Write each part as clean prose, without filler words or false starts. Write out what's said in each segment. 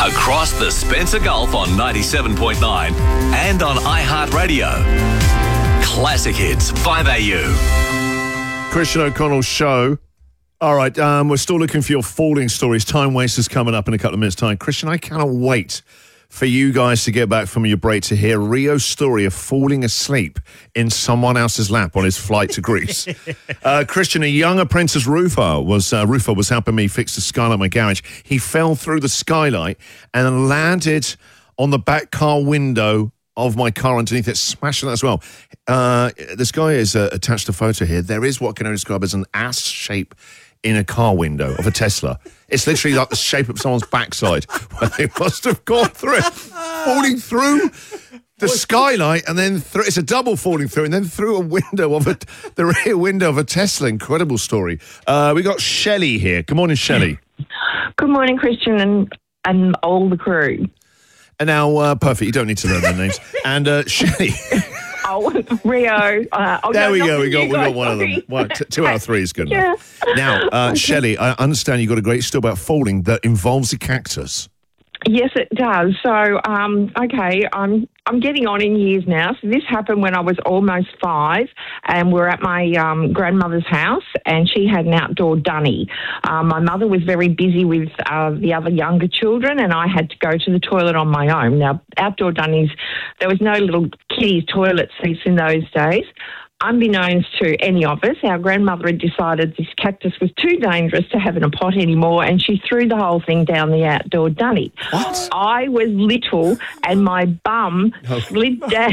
across the Spencer Gulf on 97.9 and on iHeartRadio. Classic Hits 5AU. Christian O'Connell's show. All right, we're still looking for your falling stories. Time Wasters coming up in a couple of minutes' time. Christian, I cannot wait for you guys to get back from your break to hear Rio's story of falling asleep in someone else's lap on his flight to Greece. Christian, a young apprentice roofer was helping me fix the skylight in my garage. He fell through the skylight and landed on the back car window of my car underneath it, smashing that as well. This guy has attached a photo here. There is what can only describe as an ass shape in a car window of a Tesla. It's literally like the shape of someone's backside where they must have gone through it, falling through the skylight and then through. It's a double falling through and then through a window of the rear window of a Tesla. Incredible story. We got Shelley here. Good morning, Shelley. Good morning, Christian and all the crew. And now, perfect. You don't need to learn their names. And Shelley. Oh, Rio. There we go. We got one of them. Well, 2 out of 3 is good enough. Now, Shelley, I understand you got a great story about falling that involves a cactus. Yes, it does. So, okay, I'm getting on in years now. So this happened when I was almost 5, and we're at my grandmother's house, and she had an outdoor dunny. My mother was very busy with the other younger children, and I had to go to the toilet on my own. Now, outdoor dunnies, there was no little kiddies' toilet seats in those days. Unbeknownst to any of us, our grandmother had decided this cactus was too dangerous to have in a pot anymore, and she threw the whole thing down the outdoor dunny. What? I was little, and my bum slid down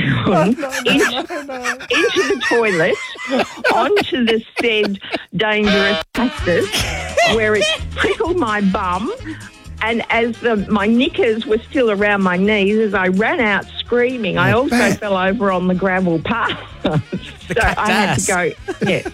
into the toilet, onto the said dangerous cactus, where it prickled my bum. And as my knickers were still around my knees, as I ran out screaming, I also fell over on the gravel path. So I had to go, yes.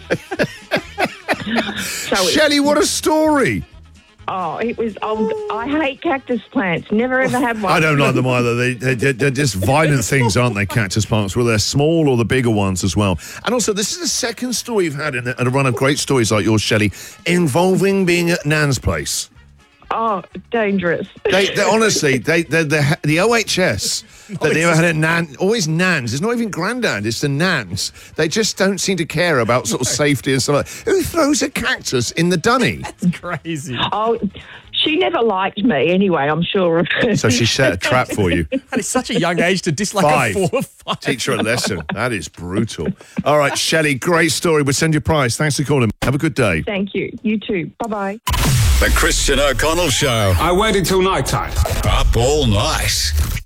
Shelley, what a story. Oh, it was old. I hate cactus plants. Never ever had one. I don't like them either. They're just violent things, aren't they, cactus plants? Well, they're small or the bigger ones as well. And also, this is the second story you've had in a run of great stories like yours, Shelley, involving being at Nan's place. Oh, dangerous. They honestly, the OHS that they ever had at Nan, always Nans. It's not even Grandad, it's the Nans. They just don't seem to care about sort of safety and stuff like that. Who throws a cactus in the dunny? That's crazy. Oh, she never liked me anyway, I'm sure. So she set a trap for you. And it's such a young age to dislike a 4 or 5. Teach her a lesson. That is brutal. All right, Shelley, great story. We'll send you a prize. Thanks for calling. Have a good day. Thank you. You too. Bye-bye. The Christian O'Connell Show. I waited till night time. Up all night.